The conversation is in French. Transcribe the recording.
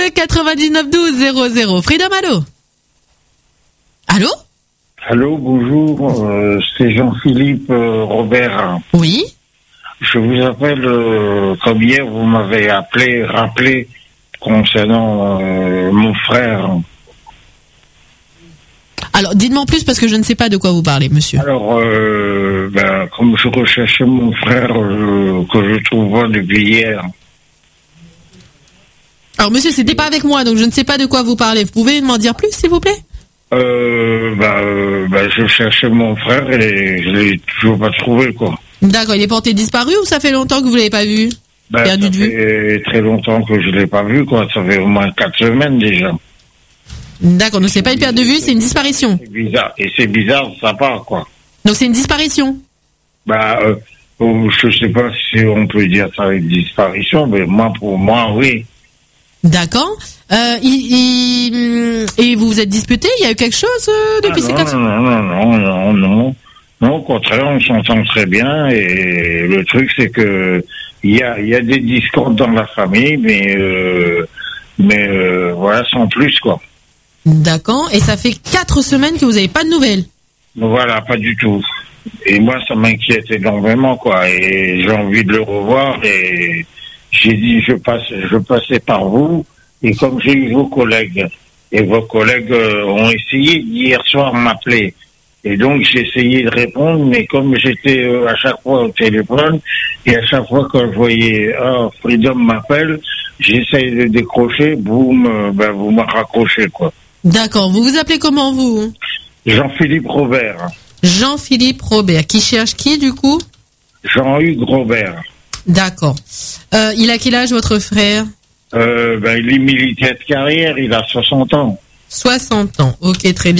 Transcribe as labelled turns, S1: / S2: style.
S1: 99 12 00. Freedom, allô? Allô?
S2: Allô, bonjour, c'est Jean-Philippe Robert.
S1: Oui.
S2: Je vous appelle, comme hier, vous m'avez rappelé concernant mon frère.
S1: Alors, dites-moi en plus parce que je ne sais pas de quoi vous parlez, monsieur.
S2: Alors, comme je recherchais mon frère que je trouve pas depuis hier.
S1: Alors, monsieur, c'était pas avec moi, donc je ne sais pas de quoi vous parlez. Vous pouvez m'en dire plus, s'il vous plaît?
S2: Je cherchais mon frère et je l'ai toujours pas trouvé, quoi.
S1: D'accord, il est porté disparu ou ça fait longtemps que vous l'avez pas vu? Perdu de vue?
S2: Ça fait très longtemps que je l'ai pas vu, quoi. Ça fait au moins 4 semaines déjà.
S1: D'accord, donc c'est pas une perte de vue, c'est une disparition.
S2: C'est bizarre, et c'est bizarre, ça part, quoi.
S1: Donc c'est une disparition.
S2: Je sais pas si on peut dire ça avec disparition, mais pour moi, oui.
S1: D'accord. Et vous vous êtes disputé? Il y a eu quelque chose depuis ces 4 semaines?
S2: Non, au contraire, on s'entend très bien, et le truc, c'est que il y a des discordes dans la famille, mais voilà, sans plus, quoi.
S1: D'accord. Et ça fait 4 semaines que vous n'avez pas de nouvelles?
S2: Voilà, pas du tout. Et moi, ça m'inquiète énormément, quoi. Et j'ai envie de le revoir. Et j'ai dit, je passais par vous. Et comme j'ai eu vos collègues, et vos collègues ont essayé hier soir m'appeler. Et donc, j'ai essayé de répondre, mais comme j'étais à chaque fois au téléphone, et à chaque fois que je voyais, Freedom m'appelle, j'essaye de décrocher, boum, vous me raccrochez, quoi.
S1: D'accord. Vous vous appelez comment, vous?
S2: Jean-Philippe Robert.
S1: Jean-Philippe Robert. Qui cherche qui, du coup?
S2: Jean-Hugues Robert.
S1: D'accord. Il a quel âge, votre frère?
S2: Il est militaire de carrière, il a 60 ans.
S1: 60 ans. Ok, très bien.